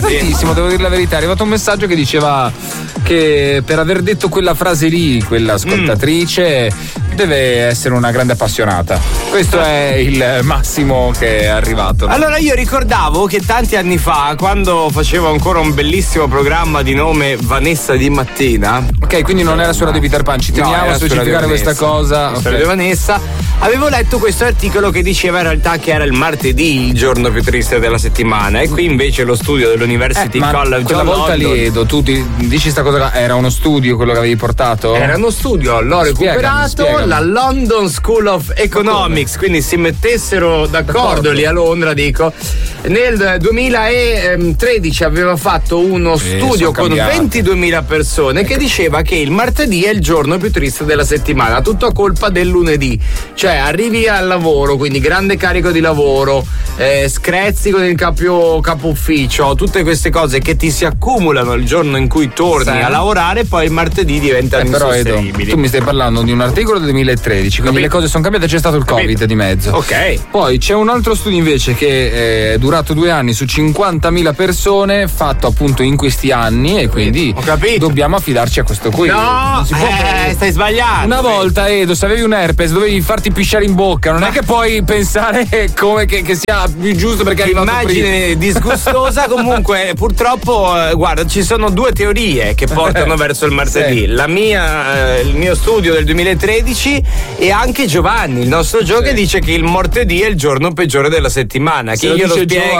tantissimo, devo dire la verità. È arrivato un messaggio che diceva che per aver detto quella frase lì, quella ascoltatrice deve essere una grande appassionata. Questo è il massimo che è arrivato. Allora io ricordavo che tanti anni fa, quando facevo ancora un bellissimo programma di nome Vanessa di mattina. Ok, quindi non era su Radio Peter Pan, ci teniamo a specificare questa cosa. Storia di Vanessa. Avevo letto questo articolo che diceva in realtà che era il martedì il giorno più triste della settimana, e qui invece lo studio dell'University College quella volta lì Edo, tu dici sta cosa, era uno studio quello che avevi portato? Era uno studio, l'ho recuperato, spiegami. La London School of Economics, quindi si mettessero d'accordo lì a Londra, dico. Nel 2013 aveva fatto uno studio con 22.000 persone che diceva che il martedì è il giorno più triste della settimana, tutto a colpa del lunedì. Cioè arrivi al lavoro, quindi grande carico di lavoro, screzzi con il capo ufficio, tutte queste cose che ti si accumulano il giorno in cui torni a lavorare, poi il martedì diventano insostenibili. Edo, tu mi stai parlando di un articolo del 2013, quindi le cose sono cambiate, c'è stato il Covid di mezzo. Ok. Poi c'è un altro studio invece che è durato 2 anni su 50.000 persone, fatto appunto in questi anni, e quindi dobbiamo affidarci a questo qui. No, stai sbagliando. Una volta, Edo, se avevi un herpes dovevi farti pisciare in bocca, non è che puoi pensare come che sia più giusto perché è arrivato immagine disgustosa. Comunque purtroppo guarda, ci sono 2 teorie che portano verso il martedì. La mia, il mio studio del 2013, e anche Giovanni, il nostro Gio, che dice che il martedì è il giorno peggiore della settimana. Che io lo spiego